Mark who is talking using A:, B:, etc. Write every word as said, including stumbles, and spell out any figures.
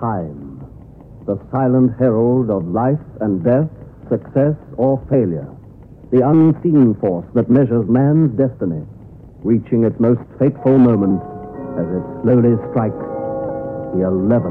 A: Time, the silent herald of life and death, success or failure, the unseen force that measures man's destiny, reaching its most fateful moment as it slowly strikes the eleventh